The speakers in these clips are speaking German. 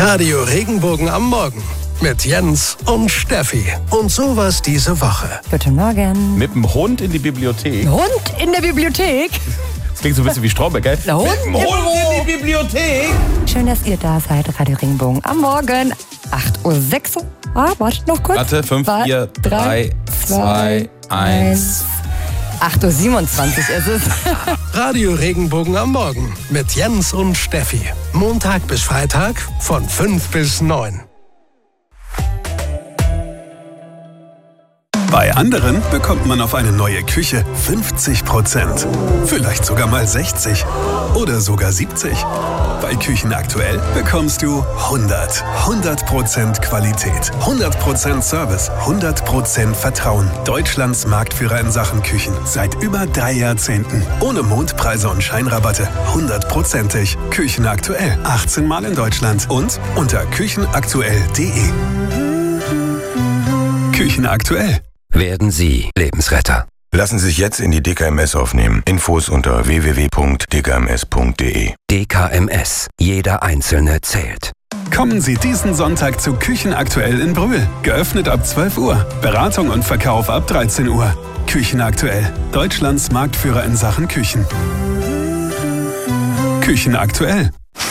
Radio Regenbogen am Morgen mit Jens und Steffi. Und sowas diese Woche. Guten Morgen. Mit dem Hund in die Bibliothek. Hund in der Bibliothek? Das klingt so ein bisschen wie Stromberg, gell? Der Hund mit dem Hund in die Bibliothek. Schön, dass ihr da seid. Radio Regenbogen am Morgen. 8:06 Uhr. Wartet noch kurz. Warte, 5, 4, 3, 2, 1. 8:27 Uhr ist es. Radio Regenbogen am Morgen mit Jens und Steffi. Montag bis Freitag von 5 bis 9. Bei anderen bekommt man auf eine neue Küche 50%. Vielleicht sogar mal 60% oder sogar 70%. Bei Küchen aktuell bekommst du 100% Qualität, 100% Service, 100% Vertrauen. Deutschlands Marktführer in Sachen Küchen. Seit über 3 Jahrzehnten. Ohne Mondpreise und Scheinrabatte. 100%ig. Küchen aktuell. 18 Mal in Deutschland. Und unter küchenaktuell.de. Küchen aktuell. Werden Sie Lebensretter. Lassen Sie sich jetzt in die DKMS aufnehmen. Infos unter www.dkms.de. DKMS. Jeder Einzelne zählt. Kommen Sie diesen Sonntag zu Küchen aktuell in Brühl. Geöffnet ab 12 Uhr. Beratung und Verkauf ab 13 Uhr. Küchen aktuell. Deutschlands Marktführer in Sachen Küchen. Küchen aktuell.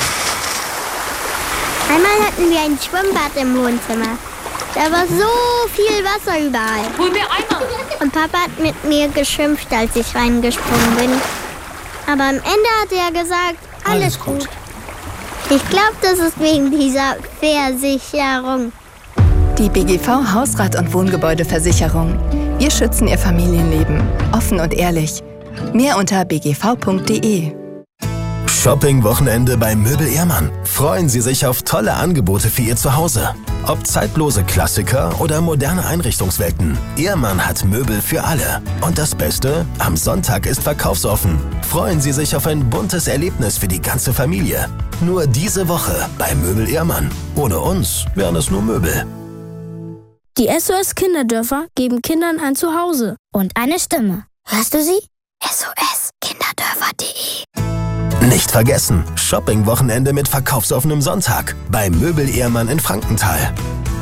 Einmal hatten wir ein Schwimmbad im Wohnzimmer. Da war so viel Wasser überall. Hol mir Eimer! Und Papa hat mit mir geschimpft, als ich reingesprungen bin. Aber am Ende hat er gesagt, alles gut. Ich glaube, das ist wegen dieser Versicherung. Die BGV Hausrat- und Wohngebäudeversicherung. Wir schützen Ihr Familienleben. Offen und ehrlich. Mehr unter bgv.de. Shopping-Wochenende bei Möbel Ehrmann. Freuen Sie sich auf tolle Angebote für Ihr Zuhause. Ob zeitlose Klassiker oder moderne Einrichtungswelten. Ehrmann hat Möbel für alle. Und das Beste? Am Sonntag ist verkaufsoffen. Freuen Sie sich auf ein buntes Erlebnis für die ganze Familie. Nur diese Woche bei Möbel Ehrmann. Ohne uns wären es nur Möbel. Die SOS Kinderdörfer geben Kindern ein Zuhause und eine Stimme. Hörst du sie? SOS-Kinderdörfer.de. Nicht vergessen, Shopping-Wochenende mit verkaufsoffenem Sonntag bei Möbel Ehrmann in Frankenthal.